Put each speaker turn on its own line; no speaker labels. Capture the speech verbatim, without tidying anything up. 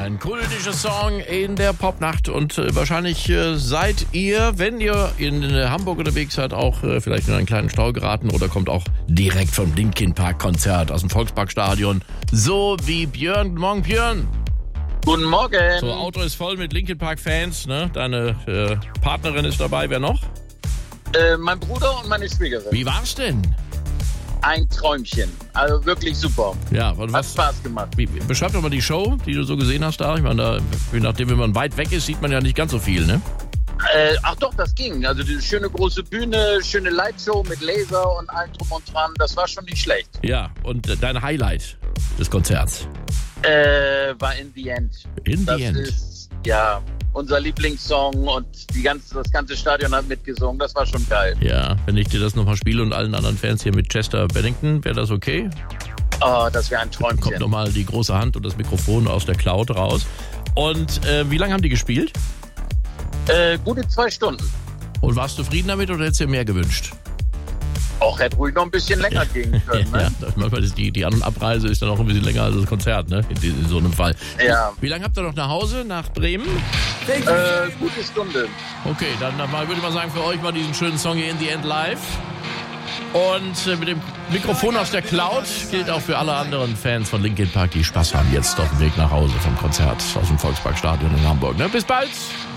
Ein kultischer Song in der Popnacht und äh, wahrscheinlich äh, seid ihr, wenn ihr in äh, Hamburg unterwegs seid, auch äh, vielleicht in einen kleinen Stau geraten oder kommt auch direkt vom Linkin Park Konzert aus dem Volksparkstadion. So wie Björn. Guten Morgen, Björn.
Guten Morgen.
So, Auto ist voll mit Linkin Park Fans, ne? Deine äh, Partnerin ist dabei, wer noch?
Äh, mein Bruder und meine Schwägerin.
Wie war's denn?
Ein Träumchen. Also wirklich super.
Ja, und
Hat
was?
Spaß gemacht.
Wie, beschreib doch mal die Show, die du so gesehen hast da. Ich meine, da, je nachdem, wenn man weit weg ist, sieht man ja nicht ganz so viel, ne?
Äh, ach doch, das ging. Also die schöne große Bühne, schöne Lightshow mit Laser und allem drum und dran. Das war schon nicht schlecht.
Ja, und äh, dein Highlight des Konzerts?
Äh, war In the End.
In
das
the End.
ist, ja, unser Lieblingssong und die ganze, das ganze Stadion hat mitgesungen. Das war schon geil.
Ja, wenn ich dir das nochmal spiele und allen anderen Fans hier mit Chester Bennington, wäre das okay?
Oh, das wäre ein
Kommt
Träumchen.
nochmal die große Hand und das Mikrofon aus der Cloud raus. Und äh, wie lange haben die gespielt?
Äh, gute zwei Stunden.
Und warst du zufrieden damit oder hättest du dir mehr gewünscht?
Auch hätte ruhig noch ein bisschen länger gehen können.
Ja,
Ne?
das, manchmal ist die, die An- und Abreise ist dann auch ein bisschen länger als das Konzert, ne? In, in so einem Fall.
Ja.
Wie lange habt ihr noch nach Hause, nach Bremen?
Äh, gute Stunde.
Okay, dann mal, würde ich mal sagen, für euch mal diesen schönen Song hier In the End live. Und äh, mit dem Mikrofon aus der Cloud gilt auch für alle anderen Fans von Linkin Park, die Spaß haben jetzt auf dem Weg nach Hause vom Konzert aus dem Volksparkstadion in Hamburg. Ne? Bis bald!